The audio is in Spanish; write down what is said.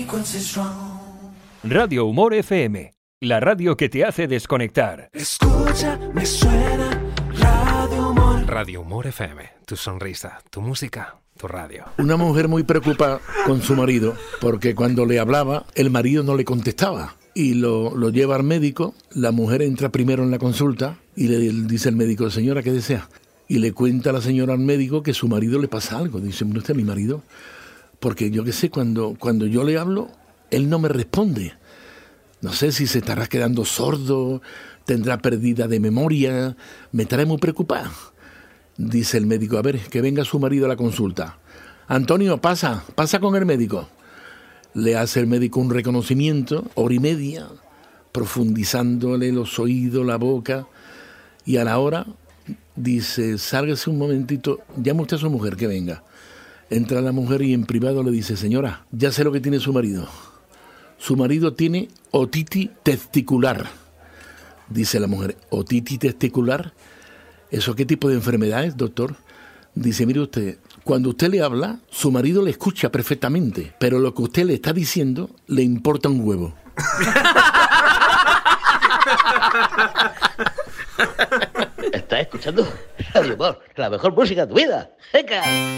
Radio Humor FM, la radio que te hace desconectar. Escucha, me suena Radio Humor. Radio Humor FM, tu sonrisa, tu música, tu radio. Una mujer muy preocupada con su marido porque cuando le hablaba el marido no le contestaba y lo lleva al médico. La mujer entra primero en la consulta y le dice el médico: señora, ¿qué desea? Y le cuenta a la señora al médico que su marido le pasa algo. Dice: ¿no está mi marido? Porque yo qué sé, cuando yo le hablo, él no me responde. No sé si se estará quedando sordo, tendrá pérdida de memoria, me estaré muy preocupada. Dice el médico: a ver, que venga su marido a la consulta. Antonio, pasa con el médico. Le hace el médico un reconocimiento, hora y media, profundizándole los oídos, la boca, y a la hora dice: sálgase un momentito, llama usted a su mujer que venga. Entra la mujer y en privado le dice: señora, ya sé lo que tiene su marido. Su marido tiene otitis testicular. Dice la mujer: ¿otitis testicular? ¿Eso qué tipo de enfermedad es, doctor? Dice: mire usted, cuando usted le habla, su marido le escucha perfectamente, pero lo que usted le está diciendo le importa un huevo. ¿Estás escuchando Radio Humor, la mejor música de tu vida? ¡Venga!